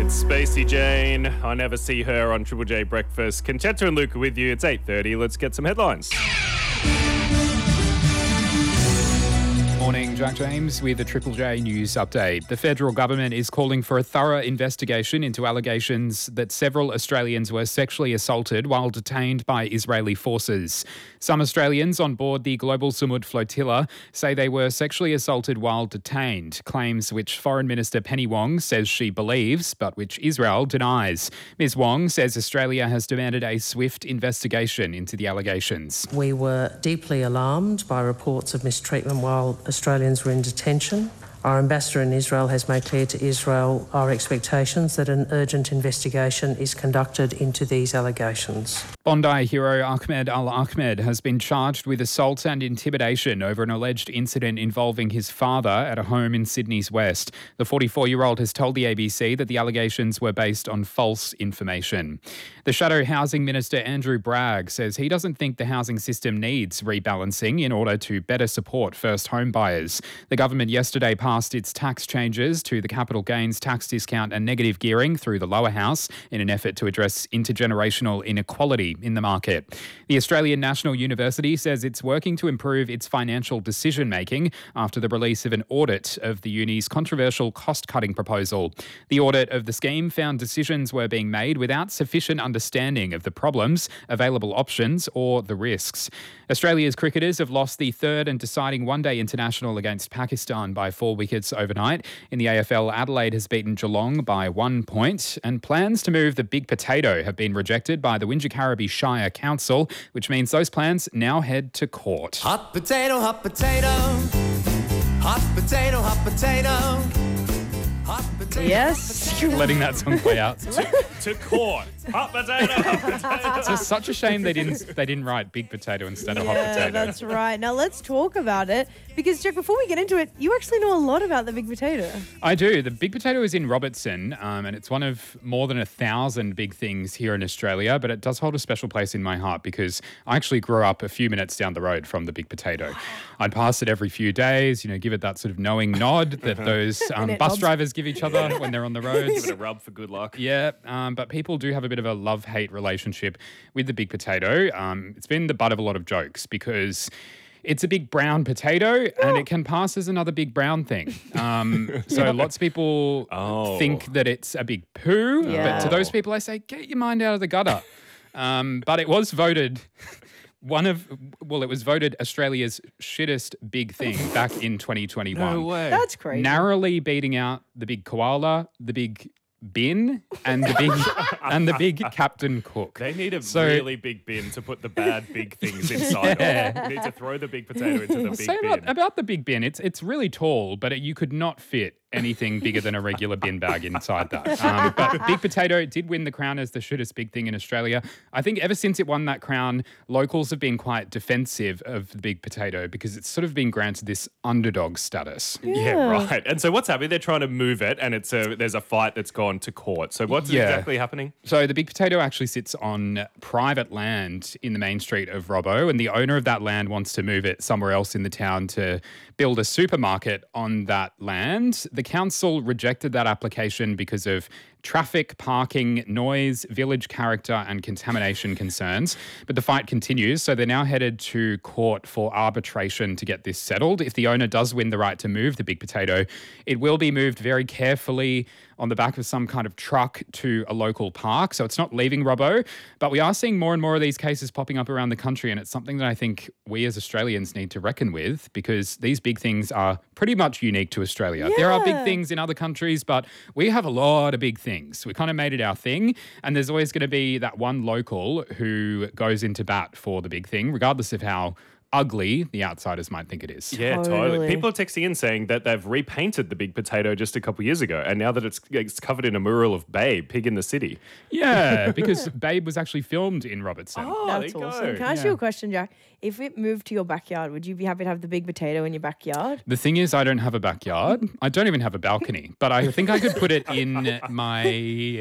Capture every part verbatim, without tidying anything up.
Spacey Jane. I never see her on Triple J Breakfast. Conchetta and Luca with you. It's eight thirty. Let's get some headlines. Morning, Jack James with a Triple J News update. The federal government is calling for a thorough investigation into allegations that several Australians were sexually assaulted while detained by Israeli forces. Some Australians on board the Global Sumud flotilla say they were sexually assaulted while detained, claims which Foreign Minister Penny Wong says she believes, but which Israel denies. Miz Wong says Australia has demanded a swift investigation into the allegations. We were deeply alarmed by reports of mistreatment while Australians were in detention. Our ambassador in Israel has made clear to Israel our expectations that an urgent investigation is conducted into these allegations. Bondi hero Ahmed Al-Ahmed has been charged with assault and intimidation over an alleged incident involving his father at a home in Sydney's West. The forty-four-year-old has told the A B C that the allegations were based on false information. The Shadow Housing Minister Andrew Bragg says he doesn't think the housing system needs rebalancing in order to better support first home buyers. The government yesterday passed its tax changes to the capital gains tax discount and negative gearing through the lower house in an effort to address intergenerational inequality in the market. The Australian National University says it's working to improve its financial decision-making after the release of an audit of the uni's controversial cost-cutting proposal. The audit of the scheme found decisions were being made without sufficient understanding of the problems, available options or the risks. Australia's cricketers have lost the third and deciding one-day international against Pakistan by four wickets overnight. In the A F L, Adelaide has beaten Geelong by one point, and plans to move the Big Potato have been rejected by the Wingecarribee Shire Council, which means those plans now head to court. Hot potato, hot potato, hot potato, hot potato. Hot potato, Yes. Letting that song play out. To court. Hot potato, hot potato. It's just such a shame they didn't they didn't write Big Potato instead of Hot Yeah, Potato. that's right. Now let's talk about it because, Jack, before we get into it, you actually know a lot about the Big Potato. I do. The Big Potato is in Robertson, um, and it's one of more than a thousand big things here in Australia, but it does hold a special place in my heart because I actually grew up a few minutes down the road from the Big Potato. I'd pass it every few days, you know, give it that sort of knowing nod that those um, it bus nods. drivers give each other when they're on the roads. Give it a rub for good luck. Yeah, um, but people do have a bit of a love-hate relationship with the Big Potato. Um, it's been the butt of a lot of jokes because it's a big brown potato and it can pass as another big brown thing. Um, so lots of people Oh. think that it's a big poo, Yeah. but to those people I say, get your mind out of the gutter. Um, but it was voted... One of, well, it was voted Australia's shittest big thing back in twenty twenty-one. No way. That's crazy. Narrowly beating out the big koala, the big bin, and the big and the big Captain Cook. They need a So- really big bin to put the bad big things inside Yeah. of. They need to throw the big potato into the big Say bin. about, about the big bin, it's it's really tall, but it, you could not fit anything bigger than a regular bin bag inside that. Um, but Big Potato did win the crown as the shittest big thing in Australia. I think ever since it won that crown, locals have been quite defensive of the Big Potato because it's sort of been granted this underdog status. Yeah, right. And so what's happening? They're trying to move it, and it's a there's a fight that's gone to court. So what's Yeah. exactly happening? So the Big Potato actually sits on private land in the main street of Robbo, and the owner of that land wants to move it somewhere else in the town to build a supermarket on that land. The council rejected that application because of traffic, parking, noise, village character and contamination concerns. But the fight continues, so they're now headed to court for arbitration to get this settled. If the owner does win the right to move the Big Potato, it will be moved very carefully on the back of some kind of truck to a local park. So it's not leaving Robbo, but we are seeing more and more of these cases popping up around the country, and it's something that I think we as Australians need to reckon with because these big things are pretty much unique to Australia. There are big Yeah. things in other countries, but we have a lot of big things. We kind of made it our thing, and there's always going to be that one local who goes into bat for the big thing, regardless of how ugly the outsiders might think it is. Yeah, totally. Totally. People are texting in saying that they've repainted the Big Potato just a couple years ago, and now that it's, it's covered in a mural of Babe, Pig in the City. Yeah, because Babe was actually filmed in Robertson. Oh, That's there you awesome. go. Can I ask you a question, Jack? If it moved to your backyard, would you be happy to have the Big Potato in your backyard? The thing is, I don't have a backyard. I don't even have a balcony, but I think I could put it in my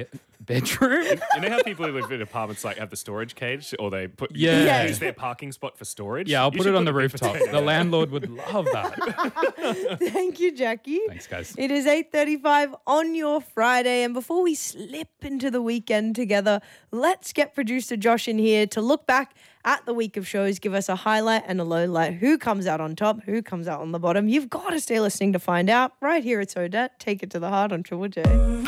bedroom. You know how people who live in apartments like have the storage cage, or they put Yeah. Yeah. use their parking spot for storage? Yeah, I'll You put should it on the a big rooftop. potato The there. landlord would love that. Thank you, Jackie. Thanks, guys. It is eight thirty-five on your Friday, and before we slip into the weekend together, let's get producer Josh in here to look back at the week of shows, give us a highlight and a low light. Who comes out on top? Who comes out on the bottom? You've got to stay listening to find out. Right here, it's Odette. Take it to the heart on Triple J.